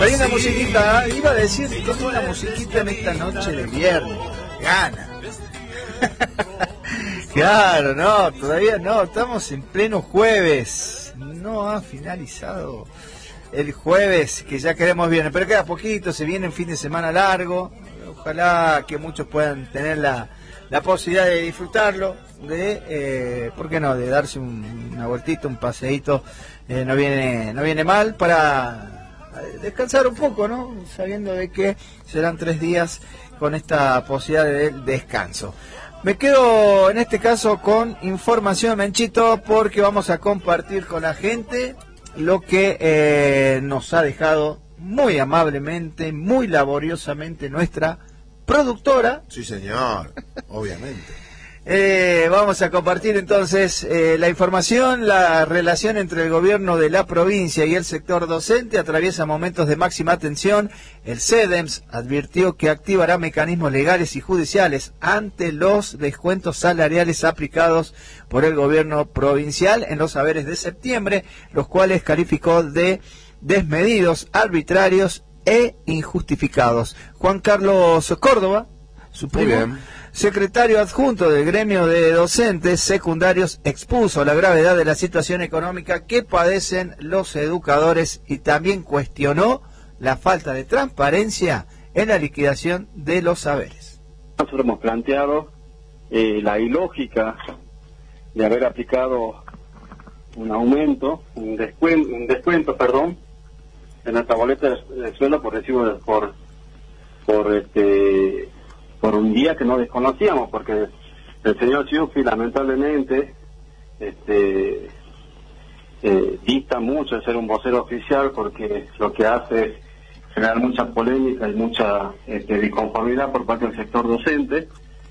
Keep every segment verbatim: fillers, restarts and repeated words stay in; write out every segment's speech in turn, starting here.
Hay una musiquita, iba a decir que tengo una musiquita en esta noche de viernes. Gana. Claro, no, todavía no, estamos en pleno jueves. No ha finalizado el jueves, que ya queremos viernes, pero queda poquito, se viene un fin de semana largo. Ojalá que muchos puedan tener la, la posibilidad de disfrutarlo, de, eh, ¿por qué no?, de darse un, una vueltita, un paseíto, eh, no viene, no viene mal para descansar un poco, ¿no? Sabiendo de que serán tres días con esta posibilidad de descanso. Me quedo en este caso con información, Menchito, porque vamos a compartir con la gente lo que eh, nos ha dejado muy amablemente, muy laboriosamente nuestra productora. Sí, señor, obviamente. Eh, vamos a compartir entonces eh, la información. La relación entre el gobierno de la provincia y el sector docente atraviesa momentos de máxima tensión. El CEDEMS advirtió que activará mecanismos legales y judiciales ante los descuentos salariales aplicados por el gobierno provincial en los haberes de septiembre, los cuales calificó de desmedidos, arbitrarios e injustificados. Juan Carlos Córdoba, su primo, secretario adjunto del gremio de docentes secundarios, expuso la gravedad de la situación económica que padecen los educadores y también cuestionó la falta de transparencia en la liquidación de los saberes. Nosotros hemos planteado eh, la ilógica de haber aplicado un aumento, un descuento, un descuento, perdón, en nuestra boleta de sueldo por recibo de, por por este por un día que no desconocíamos, porque el señor Ciufi lamentablemente este eh, dista mucho de ser un vocero oficial, porque lo que hace es generar mucha polémica y mucha este, disconformidad por parte del sector docente.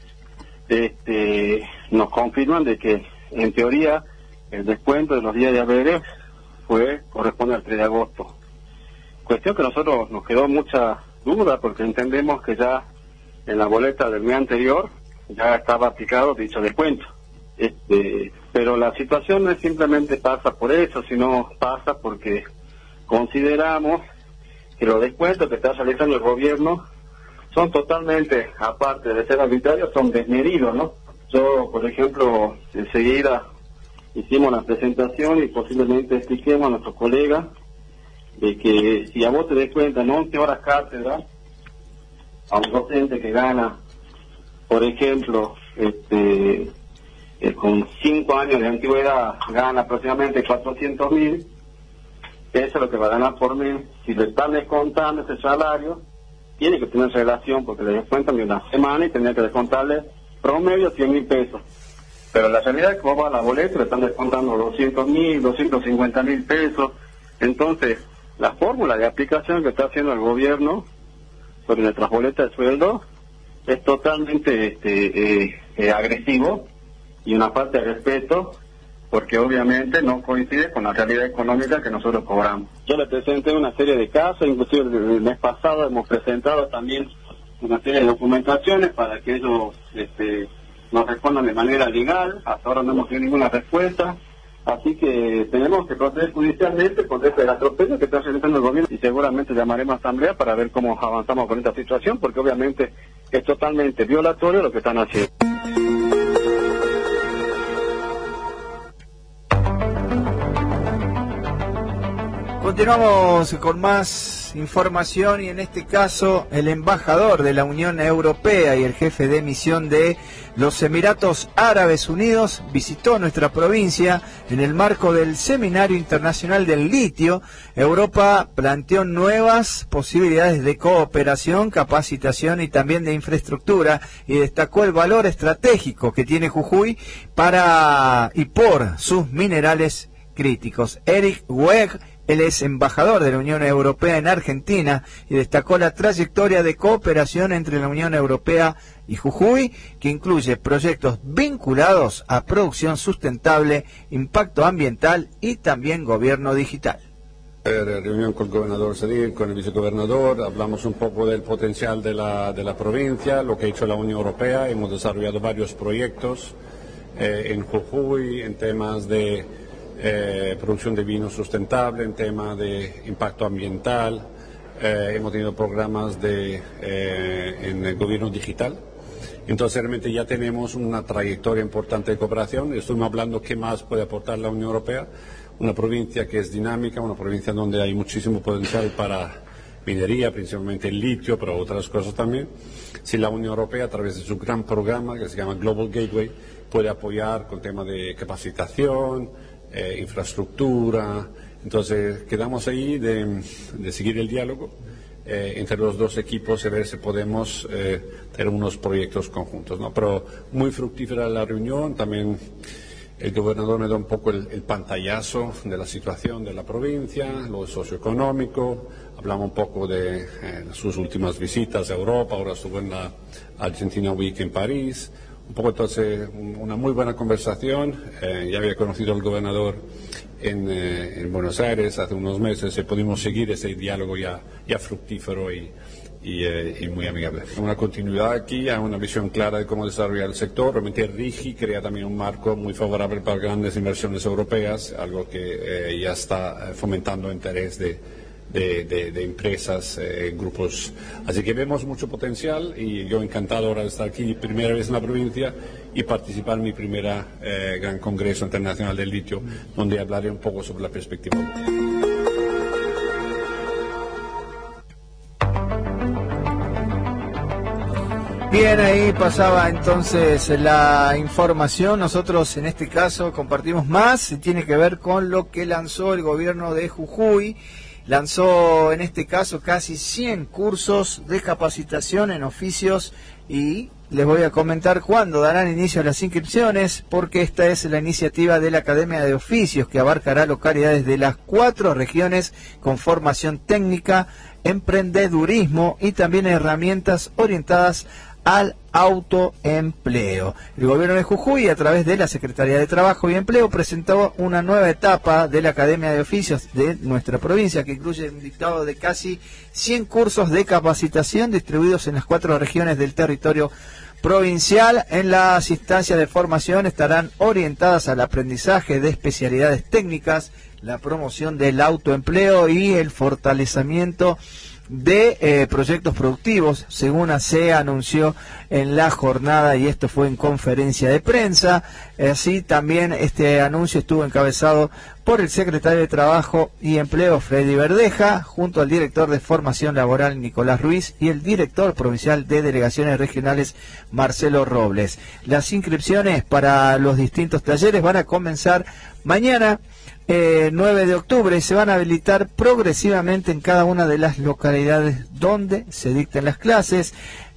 Este nos confirman de que en teoría el descuento de los días de haberes fue corresponde al tres de agosto. Cuestión que a nosotros nos quedó mucha duda, porque entendemos que ya en la boleta del mes anterior ya estaba aplicado dicho descuento. Este, pero la situación no es simplemente pasa por eso, sino pasa porque consideramos que los descuentos que está realizando el gobierno son totalmente, aparte de ser arbitrarios, son desmedidos, ¿no? Yo, por ejemplo, enseguida hicimos la presentación y posiblemente expliquemos a nuestros colegas de que si a vos te des cuenta en once horas cátedra, a un docente que gana, por ejemplo, este eh, con cinco años de antigüedad, gana aproximadamente cuatrocientos mil, eso es lo que va a ganar por mes. Si le están descontando ese salario, tiene que tener relación, porque le descuentan de una semana y tendría que descontarle promedio cien mil pesos. Pero la realidad es que vos vas a la boleta y le están descontando doscientos mil, doscientos cincuenta mil pesos. Entonces, la fórmula de aplicación que está haciendo el gobierno sobre nuestras boletas de sueldo es totalmente este, eh, eh, agresivo y una falta de respeto, porque obviamente no coincide con la realidad económica que nosotros cobramos. Yo le presenté una serie de casos, inclusive el mes pasado hemos presentado también una serie de documentaciones para que ellos este, nos respondan de manera legal. Hasta ahora no hemos tenido ninguna respuesta. Así que tenemos que proceder judicialmente contra este atropello que está realizando el gobierno, y seguramente llamaremos a asamblea para ver cómo avanzamos con esta situación, porque obviamente es totalmente violatorio lo que están haciendo. Continuamos con más información, y en este caso el embajador de la Unión Europea y el jefe de misión de los Emiratos Árabes Unidos visitó nuestra provincia en el marco del Seminario Internacional del Litio. Europa planteó nuevas posibilidades de cooperación, capacitación y también de infraestructura, y destacó el valor estratégico que tiene Jujuy para y por sus minerales críticos. Eric Weg, él es embajador de la Unión Europea en Argentina, y destacó la trayectoria de cooperación entre la Unión Europea y Jujuy, que incluye proyectos vinculados a producción sustentable, impacto ambiental y también gobierno digital. Reunión con el gobernador Cedil, con el vicegobernador, hablamos un poco del potencial de la, de la provincia, lo que ha hecho la Unión Europea. Hemos desarrollado varios proyectos eh, en Jujuy en temas de Eh, producción de vino sustentable, en tema de impacto ambiental, eh, hemos tenido programas de, eh, en el gobierno digital. Entonces realmente ya tenemos una trayectoria importante de cooperación. Estuvimos hablando qué más puede aportar la Unión Europea, una provincia que es dinámica, una provincia donde hay muchísimo potencial para minería, principalmente el litio, pero otras cosas también. Si la Unión Europea, a través de su gran programa que se llama Global Gateway, puede apoyar con temas de capacitación, eh, infraestructura. Entonces quedamos ahí de, de seguir el diálogo eh, entre los dos equipos y ver si podemos eh, tener unos proyectos conjuntos, ¿no? Pero muy fructífera la reunión. También el gobernador me da un poco el, el pantallazo de la situación de la provincia, lo socioeconómico. Hablamos un poco de eh, sus últimas visitas a Europa. Ahora estuvo en la Argentina Week en París. Un poco entonces una muy buena conversación. Eh, ya había conocido al gobernador en, eh, en Buenos Aires hace unos meses y pudimos seguir ese diálogo ya, ya fructífero y, y, eh, y muy amigable. Una continuidad aquí, hay una visión clara de cómo desarrollar el sector. Realmente RIGI crea también un marco muy favorable para grandes inversiones europeas, algo que eh, ya está fomentando interés de De, de, de empresas, eh, grupos. Así que vemos mucho potencial y yo encantado ahora de estar aquí, primera vez en la provincia y participar en mi primera eh, gran congreso internacional del litio, donde hablaré un poco sobre la perspectiva. Bien, ahí pasaba entonces la información. Nosotros en este caso compartimos más, tiene que ver con lo que lanzó el gobierno de Jujuy. Lanzó en este caso casi cien cursos de capacitación en oficios y les voy a comentar cuándo darán inicio a las inscripciones, porque esta es la iniciativa de la Academia de Oficios que abarcará localidades de las cuatro regiones con formación técnica, emprendedurismo y también herramientas orientadas al autoempleo. El gobierno de Jujuy, a través de la Secretaría de Trabajo y Empleo, presentó una nueva etapa de la Academia de Oficios de nuestra provincia, que incluye un dictado de casi cien cursos de capacitación distribuidos en las cuatro regiones del territorio provincial. En las instancias de formación estarán orientadas al aprendizaje de especialidades técnicas, la promoción del autoempleo y el fortalecimiento de eh, proyectos productivos, según se anunció en la jornada, y esto fue en conferencia de prensa. Así también este anuncio estuvo encabezado por el secretario de Trabajo y Empleo, Freddy Verdeja, junto al director de Formación Laboral, Nicolás Ruiz, y el director provincial de Delegaciones Regionales, Marcelo Robles. Las inscripciones para los distintos talleres van a comenzar mañana, Eh, nueve de octubre, se van a habilitar progresivamente en cada una de las localidades donde se dicten las clases.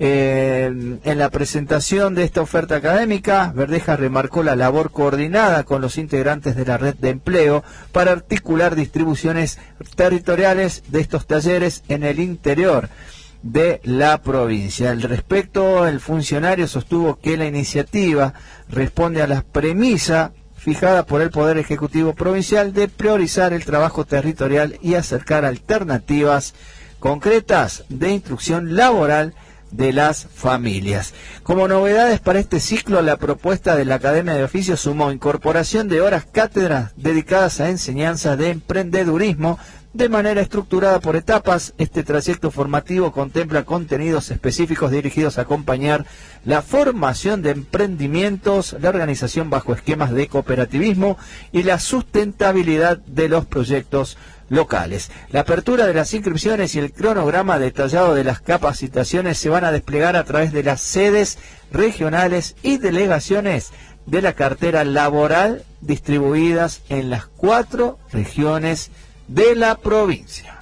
Eh, en la presentación de esta oferta académica, Verdeja remarcó la labor coordinada con los integrantes de la red de empleo para articular distribuciones territoriales de estos talleres en el interior de la provincia. Al respecto, el funcionario sostuvo que la iniciativa responde a la premisa fijada por el Poder Ejecutivo Provincial de priorizar el trabajo territorial y acercar alternativas concretas de instrucción laboral de las familias. Como novedades para este ciclo, la propuesta de la Academia de Oficios sumó incorporación de horas cátedras dedicadas a enseñanza de emprendedurismo de manera estructurada por etapas. Este trayecto formativo contempla contenidos específicos dirigidos a acompañar la formación de emprendimientos, la organización bajo esquemas de cooperativismo y la sustentabilidad de los proyectos locales. La apertura de las inscripciones y el cronograma detallado de las capacitaciones se van a desplegar a través de las sedes regionales y delegaciones de la cartera laboral distribuidas en las cuatro regiones de la provincia.